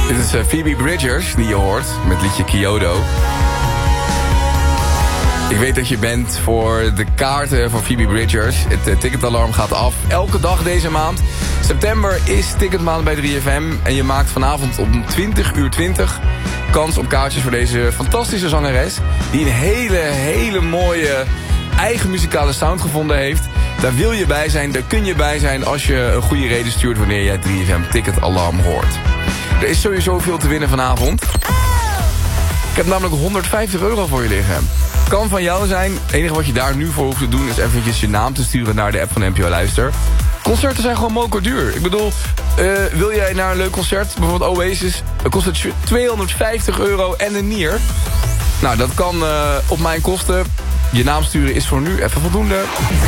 Dit is Phoebe Bridgers, die je hoort, met liedje Kyoto. Ik weet dat je bent voor de kaarten voor Phoebe Bridgers. Het ticketalarm gaat af elke dag deze maand. September is ticketmaand bij 3FM. En je maakt vanavond om 20:20 kans op kaartjes voor deze fantastische zangeres. Die een hele mooie eigen muzikale sound gevonden heeft. Daar wil je bij zijn, daar kun je bij zijn als je een goede reden stuurt wanneer jij 3FM ticketalarm hoort. Er is sowieso veel te winnen vanavond. Ik heb namelijk €150 voor je liggen. Kan van jou zijn. Het enige wat je daar nu voor hoeft te doen is eventjes je naam te sturen naar de app van NPO Luister. Concerten zijn gewoon mokerduur. Ik bedoel, wil jij naar een leuk concert, bijvoorbeeld Oasis, dan kost het €250 en een nier. Nou, dat kan op mijn kosten. Je naam sturen is voor nu even voldoende.